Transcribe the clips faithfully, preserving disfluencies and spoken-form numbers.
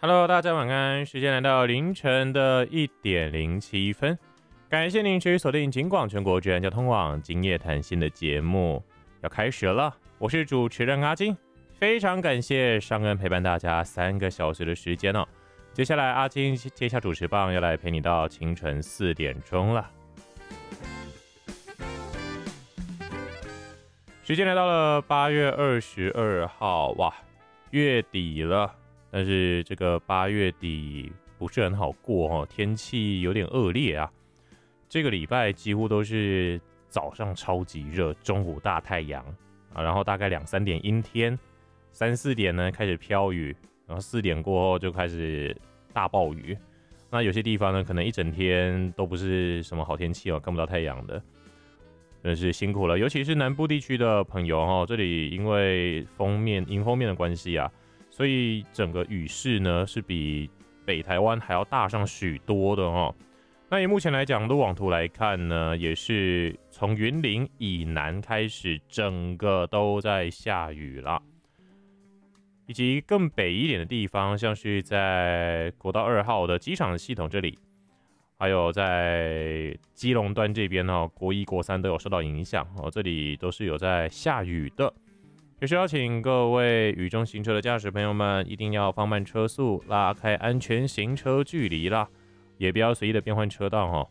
Hello， 大家晚安，时间来到凌晨的一点零七分，感谢您持续锁定警广全国治安交通网今夜谈心的节目要开始了，我是主持人阿金，非常感谢尚恩陪伴大家三个小时的时间哦。接下来阿金接下主持棒，要来陪你到清晨四点钟了。时间来到了八月二十二号，哇，月底了。但是这个八月底不是很好过哦，天气有点恶劣啊。这个礼拜几乎都是早上超级热，中午大太阳啊，然后大概两三点阴天，三四点呢开始飘雨，然后四点过后就开始大暴雨。那有些地方呢，可能一整天都不是什么好天气哦，看不到太阳的，真是辛苦了。尤其是南部地区的朋友哦，这里因为封面迎风面的关系啊。所以整个雨势呢是比北台湾还要大上许多的哦。那以目前来讲，路网图来看呢，也是从云林以南开始，整个都在下雨啦。以及更北一点的地方，像是在国道二号的机场系统这里，还有在基隆端这边哦，国一、国三都有受到影响哦，这里都是有在下雨的。也是邀请各位雨中行车的驾驶朋友们，一定要放慢车速，拉开安全行车距离啦，也不要随意的变换车道哦。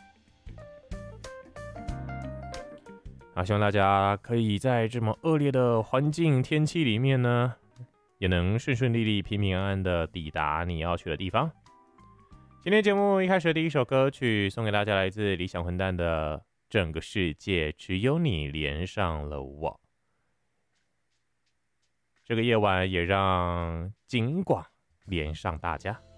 啊，希望大家可以在这么恶劣的环境天气里面呢，也能顺顺利利、平平安安的抵达你要去的地方。今天节目一开始的第一首歌曲送给大家，来自理想混蛋的《整个世界只有你连上了我》。这个夜晚也让警广连上大家。